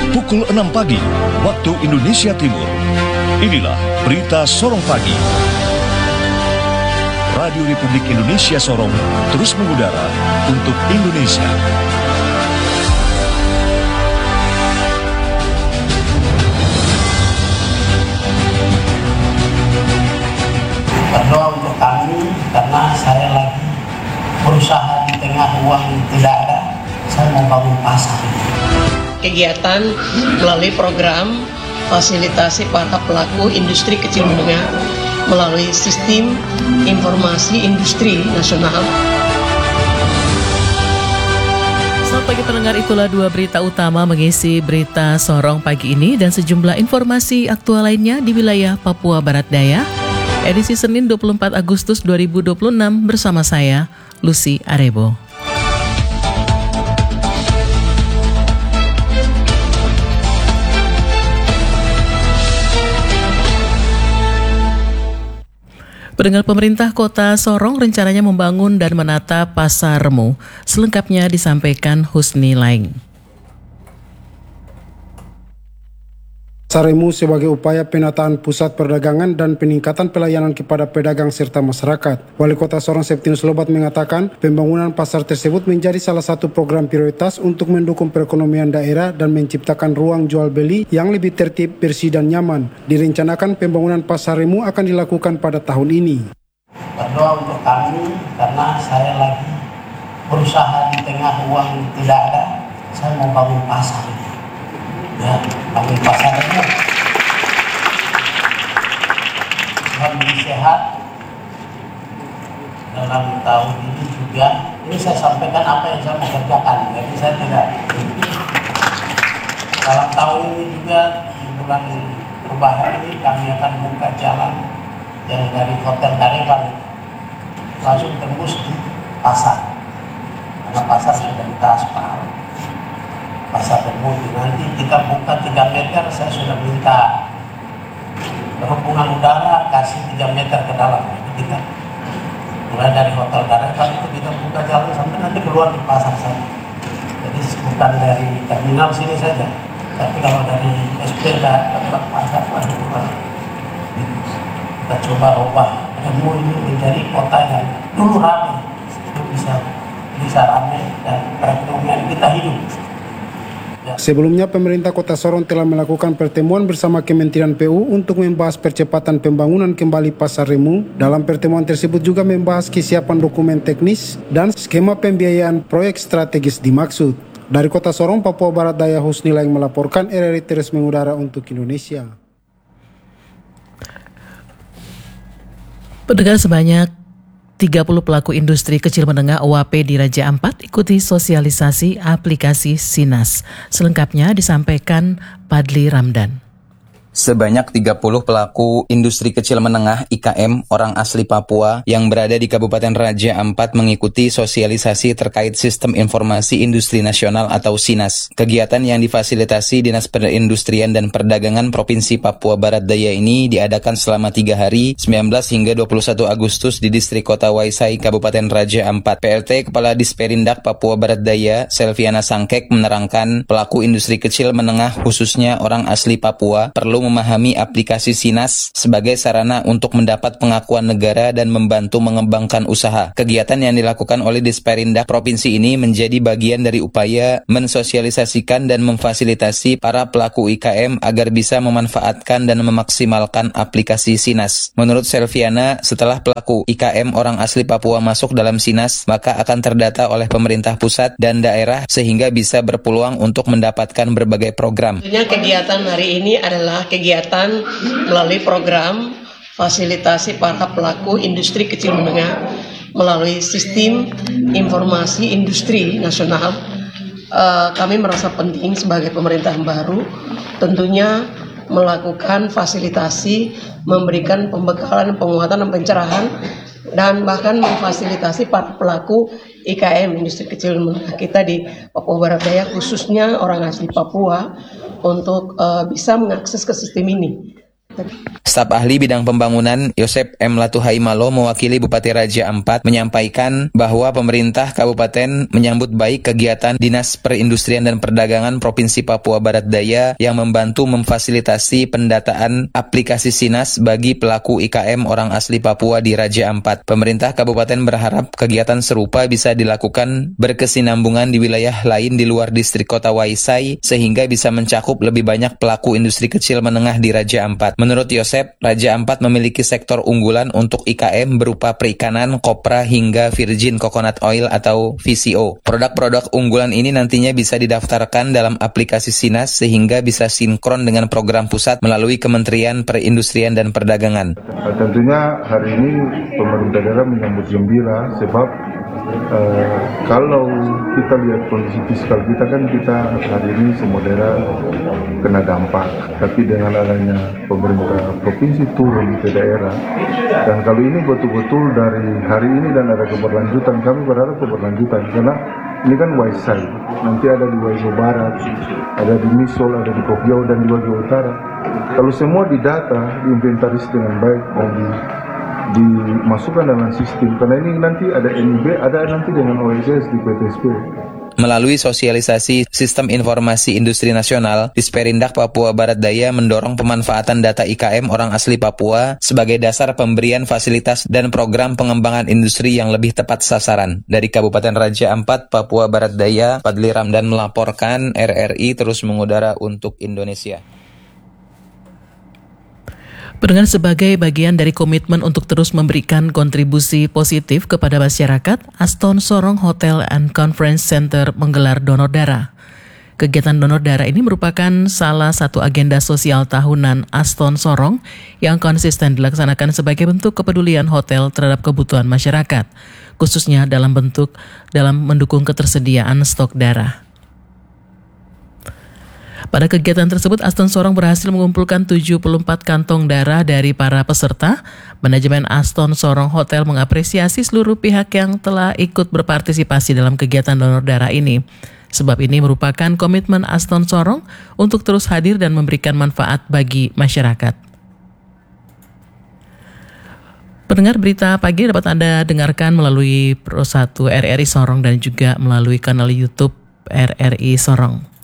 pukul 6 pagi, waktu Indonesia Timur. Inilah berita Sorong Pagi. Radio Republik Indonesia Sorong terus mengudara untuk Indonesia. Berdoa untuk kami karena saya lagi berusaha di tengah uang tidak ada. Saya mau bangun pasar. Kegiatan melalui program fasilitasi para pelaku industri kecil menengah melalui sistem informasi industri nasional. Selamat pagi pendengar, itulah dua berita utama mengisi berita Sorong pagi ini dan sejumlah informasi aktual lainnya di wilayah Papua Barat Daya. Edisi Senin 24 Agustus 2026 bersama saya, Lucy Arebo. Pendengar, pemerintah Kota Sorong rencananya membangun dan menata Pasar Remu. Selengkapnya disampaikan Husni Laing. Pasar Remu sebagai upaya penataan pusat perdagangan dan peningkatan pelayanan kepada pedagang serta masyarakat. Wali Kota Sorong Septinus Lobat mengatakan pembangunan pasar tersebut menjadi salah satu program prioritas untuk mendukung perekonomian daerah dan menciptakan ruang jual beli yang lebih tertib, bersih dan nyaman. Direncanakan pembangunan Pasar Remu akan dilakukan pada tahun ini. Berdoa untuk kami karena saya lagi berusaha di tengah uang tidak ada. Saya mau bangun pasar. Ya, kami pasar itu lebih sehat dalam tahun ini juga. Ini saya sampaikan apa yang saya mau kerjakan, jadi saya tidak dalam tahun ini juga di bulan perubahan ini kami akan buka jalan yang dari Hotel Karevan langsung tembus di pasar, karena pasar sudah kita aspal. Pasar Remu nanti kita buka 3 meter, saya sudah minta hubungan udara kasih 3 meter ke dalam. Jadi kita mulai dari Hotel Karevan itu kita buka jalan sampai nanti keluar di pasar saja. Jadi bukan dari terminal sini saja, tapi kalau dari Sepeda tempat pasar kita coba ubah Remu ini menjadi kota yang dulu ramai, itu bisa ramai dan perekonomian kita hidup. Sebelumnya, pemerintah Kota Sorong telah melakukan pertemuan bersama Kementerian PU untuk membahas percepatan pembangunan kembali Pasar Remu. Dalam pertemuan tersebut juga membahas kesiapan dokumen teknis dan skema pembiayaan proyek strategis dimaksud. Dari Kota Sorong, Papua Barat Daya, Husni Laing melaporkan, RRI terus mengudara untuk Indonesia. Pendengar, sebanyak 30 pelaku industri kecil menengah OAP di Raja Ampat ikuti sosialisasi aplikasi Sinas. Selengkapnya disampaikan Padli Ramdan. Sebanyak 30 pelaku industri kecil menengah IKM orang asli Papua yang berada di Kabupaten Raja Ampat mengikuti sosialisasi terkait Sistem Informasi Industri Nasional atau SINAS. Kegiatan yang difasilitasi Dinas Perindustrian dan Perdagangan Provinsi Papua Barat Daya ini diadakan selama 3 hari, 19 hingga 21 Agustus di Distrik Kota Waisai, Kabupaten Raja Ampat. PLT Kepala Disperindak Papua Barat Daya, Selviana Sangkek, menerangkan pelaku industri kecil menengah khususnya orang asli Papua perlu memahami aplikasi Sinas sebagai sarana untuk mendapat pengakuan negara dan membantu mengembangkan usaha. Kegiatan yang dilakukan oleh Disperindak Provinsi ini menjadi bagian dari upaya mensosialisasikan dan memfasilitasi para pelaku IKM agar bisa memanfaatkan dan memaksimalkan aplikasi Sinas. Menurut Selviana, setelah pelaku IKM orang asli Papua masuk dalam Sinas, maka akan terdata oleh pemerintah pusat dan daerah sehingga bisa berpeluang untuk mendapatkan berbagai program. Kegiatan hari ini adalah kegiatan melalui program fasilitasi para pelaku industri kecil menengah melalui sistem informasi industri nasional. Kami merasa penting sebagai pemerintah baru tentunya melakukan fasilitasi, memberikan pembekalan, penguatan dan pencerahan dan bahkan memfasilitasi para pelaku IKM industri kecil menengah kita di Papua Barat Daya, khususnya orang asli Papua, untuk bisa mengakses ke sistem ini. Staf ahli bidang pembangunan Yosep M. Latuhaimalo mewakili Bupati Raja Ampat menyampaikan bahwa pemerintah kabupaten menyambut baik kegiatan Dinas Perindustrian dan Perdagangan Provinsi Papua Barat Daya yang membantu memfasilitasi pendataan aplikasi SINAS bagi pelaku IKM orang asli Papua di Raja Ampat. Pemerintah kabupaten berharap kegiatan serupa bisa dilakukan berkesinambungan di wilayah lain di luar distrik Kota Waisai sehingga bisa mencakup lebih banyak pelaku industri kecil menengah di Raja Ampat. Menurut Yosep, Raja Ampat memiliki sektor unggulan untuk IKM berupa perikanan, kopra, hingga virgin coconut oil atau VCO. Produk-produk unggulan ini nantinya bisa didaftarkan dalam aplikasi SINAS sehingga bisa sinkron dengan program pusat melalui Kementerian Perindustrian dan Perdagangan. Tentunya hari ini pemerintah daerah menyambut gembira sebab kalau kita lihat kondisi fiskal kita kan kita hari ini semua daerah kena dampak, tapi dengan adanya pemerintah provinsi turun ke daerah dan kalau ini betul-betul dari hari ini dan ada keberlanjutan, kami berharap keberlanjutan karena ini kan Waisai, nanti ada di Waisai Barat, ada di Misol, ada di Kopiau dan di Wajo Utara. Kalau semua didata, diinventaris dengan baik dan dimasukkan dalam sistem, karena ini nanti ada NIB, ada nanti dengan OSS di PTSP. Melalui sosialisasi Sistem Informasi Industri Nasional, Disperindak Papua Barat Daya mendorong pemanfaatan data IKM orang asli Papua sebagai dasar pemberian fasilitas dan program pengembangan industri yang lebih tepat sasaran. Dari Kabupaten Raja Ampat, Papua Barat Daya, Fadli Ramdan melaporkan. RRI terus mengudara untuk Indonesia. Dengan sebagai bagian dari komitmen untuk terus memberikan kontribusi positif kepada masyarakat, Aston Sorong Hotel and Conference Center menggelar donor darah. Kegiatan donor darah ini merupakan salah satu agenda sosial tahunan Aston Sorong yang konsisten dilaksanakan sebagai bentuk kepedulian hotel terhadap kebutuhan masyarakat, khususnya dalam mendukung ketersediaan stok darah. Pada kegiatan tersebut, Aston Sorong berhasil mengumpulkan 74 kantong darah dari para peserta. Manajemen Aston Sorong Hotel mengapresiasi seluruh pihak yang telah ikut berpartisipasi dalam kegiatan donor darah ini. Sebab ini merupakan komitmen Aston Sorong untuk terus hadir dan memberikan manfaat bagi masyarakat. Pendengar berita pagi dapat Anda dengarkan melalui Pro 1 RRI Sorong dan juga melalui kanal YouTube RRI Sorong.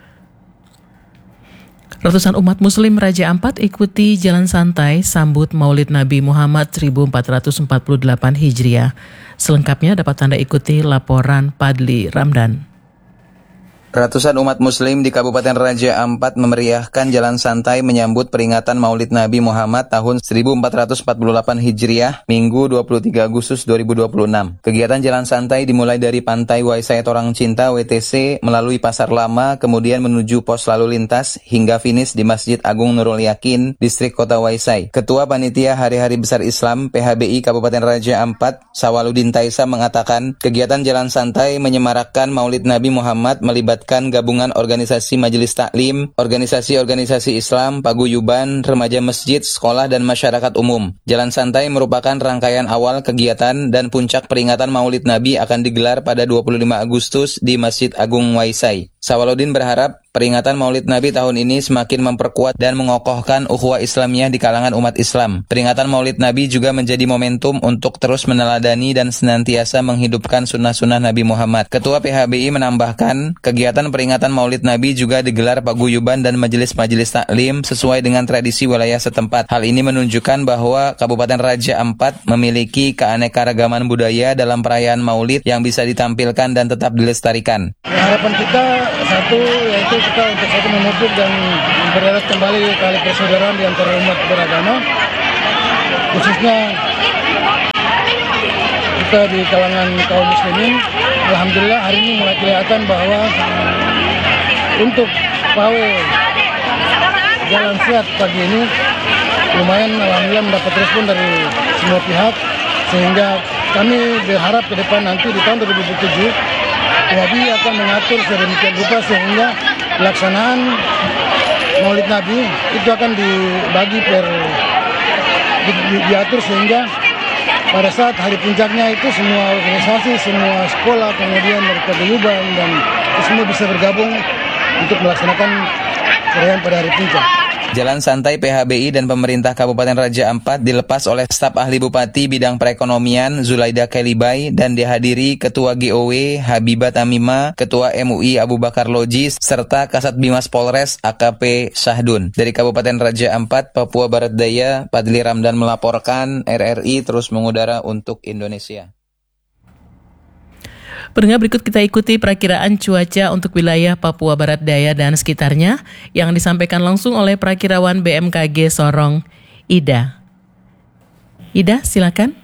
Ratusan umat muslim Raja Ampat ikuti jalan santai sambut Maulid Nabi Muhammad 1448 Hijriah. Selengkapnya dapat Anda ikuti laporan Fadli Ramdan. Ratusan umat muslim di Kabupaten Raja Ampat memeriahkan jalan santai menyambut peringatan Maulid Nabi Muhammad tahun 1448 Hijriah, Minggu 23 Agustus 2026. Kegiatan jalan santai dimulai dari Pantai Waisai Torang Cinta WTC melalui Pasar Lama, kemudian menuju pos lalu lintas hingga finish di Masjid Agung Nurul Yakin, Distrik Kota Waisai. Ketua Panitia Hari-Hari Besar Islam PHBI Kabupaten Raja Ampat, Sawaludin Taisa mengatakan, kegiatan jalan santai menyemarakkan Maulid Nabi Muhammad melibatkan gabungan organisasi Majelis Taklim, organisasi-organisasi Islam, paguyuban, remaja masjid, sekolah, dan masyarakat umum. Jalan santai merupakan rangkaian awal kegiatan dan puncak peringatan Maulid Nabi akan digelar pada 25 Agustus di Masjid Agung Waisai. Sawaludin berharap peringatan Maulid Nabi tahun ini semakin memperkuat dan mengokohkan ukhuwah Islamiyah di kalangan umat Islam. Peringatan Maulid Nabi juga menjadi momentum untuk terus meneladani dan senantiasa menghidupkan sunnah-sunnah Nabi Muhammad. Ketua PHBI menambahkan, kegiatan peringatan Maulid Nabi juga digelar paguyuban dan majelis-majelis taklim sesuai dengan tradisi wilayah setempat. Hal ini menunjukkan bahwa Kabupaten Raja Ampat memiliki keanekaragaman budaya dalam perayaan Maulid yang bisa ditampilkan dan tetap dilestarikan. Harapan kita satu, yaitu kita untuk satu memupuk dan mempererat kembali tali persaudaraan di antara umat beragama, khususnya kita di kalangan kaum muslimin. Alhamdulillah hari ini mulai kelihatan bahwa untuk pawai jalan sehat pagi ini lumayan alhamdulillah mendapat respon dari semua pihak, sehingga kami berharap ke depan nanti di tahun 2007 PHBI akan mengatur sedemikian rupa sehingga pelaksanaan Maulid Nabi itu akan dibagi diatur sehingga pada saat hari puncaknya itu semua organisasi, semua sekolah, kemudian dari paguyuban dan semua bisa bergabung untuk melaksanakan perayaan pada hari puncak. Jalan santai PHBI dan pemerintah Kabupaten Raja Ampat dilepas oleh staf ahli Bupati bidang perekonomian Zulaida Kelibay dan dihadiri Ketua GOW Habibat Amima, Ketua MUI Abu Bakar Lojis, serta Kasat Bimas Polres AKP Syahdun. Dari Kabupaten Raja Ampat, Papua Barat Daya, Padli Ramdan melaporkan. RRI terus mengudara untuk Indonesia. Pendengar, berikut kita ikuti perakiraan cuaca untuk wilayah Papua Barat Daya dan sekitarnya yang disampaikan langsung oleh perakirawan BMKG Sorong, Ida. Ida, silakan.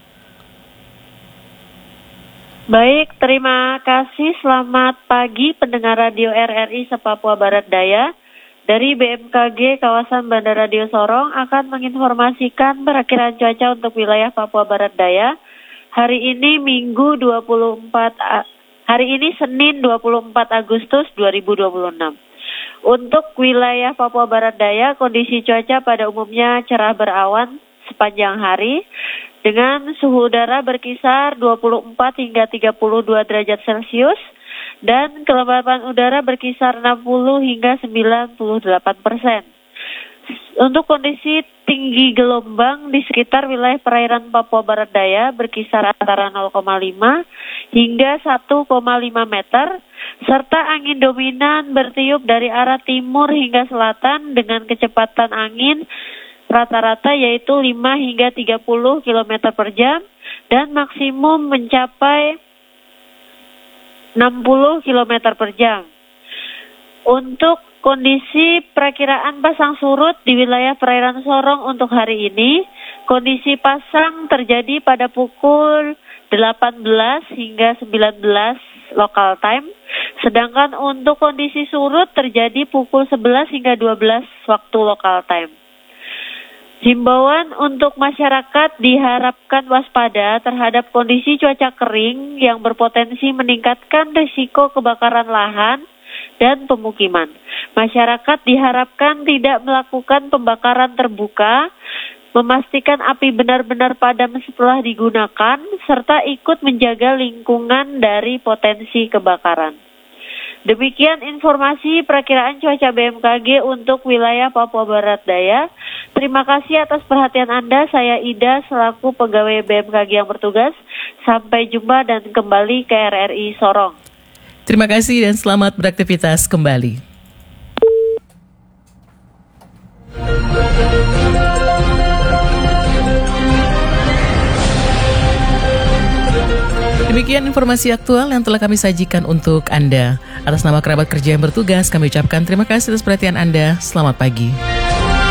Baik, terima kasih. Selamat pagi pendengar radio RRI se-Papua Barat Daya. Dari BMKG kawasan Bandar Radio Sorong akan menginformasikan perakiraan cuaca untuk wilayah Papua Barat Daya. Hari ini Senin 24 Agustus 2026. Untuk wilayah Papua Barat Daya, kondisi cuaca pada umumnya cerah berawan sepanjang hari dengan suhu udara berkisar 24 hingga 32 derajat Celcius dan kelembapan udara berkisar 60 hingga 98%. Untuk kondisi tinggi gelombang di sekitar wilayah perairan Papua Barat Daya berkisar antara 0,5 hingga 1,5 meter, serta angin dominan bertiup dari arah timur hingga selatan dengan kecepatan angin rata-rata yaitu 5 hingga 30 km per jam dan maksimum mencapai 60 km per jam. Untuk kondisi perakiraan pasang surut di wilayah perairan Sorong untuk hari ini, kondisi pasang terjadi pada pukul 18 hingga 19 local time, sedangkan untuk kondisi surut terjadi pukul 11 hingga 12 waktu local time. Himbauan untuk masyarakat diharapkan waspada terhadap kondisi cuaca kering yang berpotensi meningkatkan risiko kebakaran lahan dan pemukiman. Masyarakat diharapkan tidak melakukan pembakaran terbuka, memastikan api benar-benar padam setelah digunakan, serta ikut menjaga lingkungan dari potensi kebakaran. Demikian informasi perakiraan cuaca BMKG untuk wilayah Papua Barat Daya. Terima kasih atas perhatian Anda. Saya Ida selaku pegawai BMKG yang bertugas. Sampai jumpa dan kembali ke RRI Sorong. Terima kasih dan selamat beraktivitas kembali. Demikian informasi aktual yang telah kami sajikan untuk Anda. Atas nama kerabat kerja yang bertugas, kami ucapkan terima kasih atas perhatian Anda. Selamat pagi.